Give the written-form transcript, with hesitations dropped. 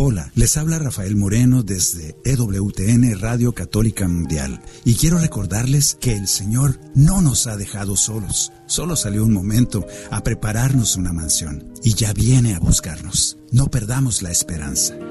Hola, les habla Rafael Moreno desde EWTN Radio Católica Mundial y quiero recordarles que el Señor no nos ha dejado solos. Solo salió un momento a prepararnos una mansión y ya viene a buscarnos. No perdamos la esperanza.